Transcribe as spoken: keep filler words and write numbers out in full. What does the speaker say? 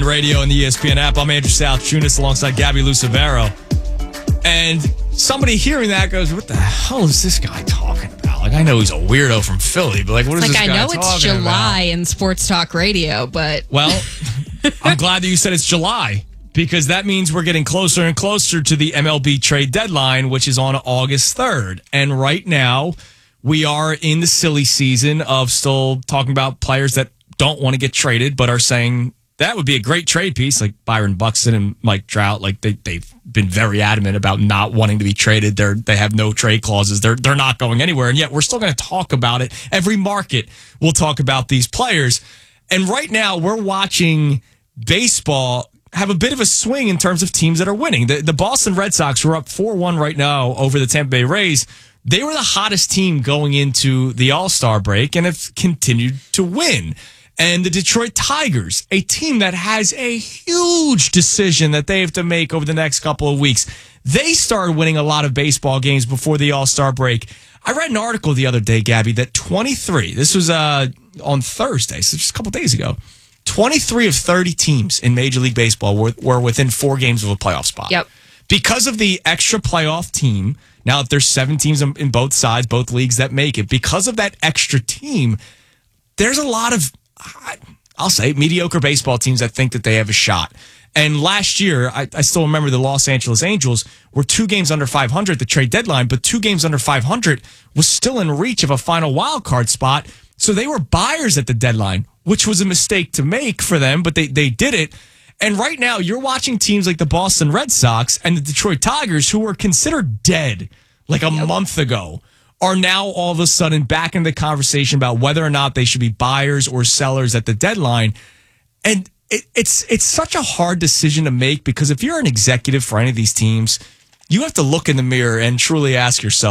Radio and the E S P N app. I'm Andrew South Tunis alongside Gabby Lucevero. And somebody hearing that goes, what the hell is this guy talking about? Like, I know he's a weirdo from Philly, but like, what is like, this I guy know talking it's July about? in sports talk radio, but... Well, I'm glad that you said it's July, because that means we're getting closer and closer to the M L B trade deadline, which is on August third. And right now, we are in the silly season of still talking about players that don't want to get traded, but are saying that would be a great trade piece, like Byron Buxton and Mike Trout. Like they, they've been very adamant about not wanting to be traded. They're, they have no trade clauses. They're, they're not going anywhere. And yet we're still going to talk about it. Every market will talk about these players. And right now we're watching baseball have a bit of a swing in terms of teams that are winning. The, the Boston Red Sox are up four one right now over the Tampa Bay Rays. They were the hottest team going into the All-Star break and have continued to win. And the Detroit Tigers, a team that has a huge decision that they have to make over the next couple of weeks. They started winning a lot of baseball games before the All-Star break. I read an article the other day, Gabby, that twenty-three, this was uh, on Thursday, so just a couple days ago, twenty-three of thirty teams in Major League Baseball were, were within four games of a playoff spot. Yep. Because of the extra playoff team, now if there's seven teams in both sides, both leagues that make it, because of that extra team, there's a lot of, I'll say, mediocre baseball teams that think that they have a shot. And last year, I, I still remember the Los Angeles Angels were two games under five hundred at the trade deadline, but two games under five hundred was still in reach of a final wild card spot. So they were buyers at the deadline, which was a mistake to make for them, but they, they did it. And right now, you're watching teams like the Boston Red Sox and the Detroit Tigers, who were considered dead like a yep. month ago, are now all of a sudden back in the conversation about whether or not they should be buyers or sellers at the deadline. And it, it's it's such a hard decision to make, because if you're an executive for any of these teams, you have to look in the mirror and truly ask yourself,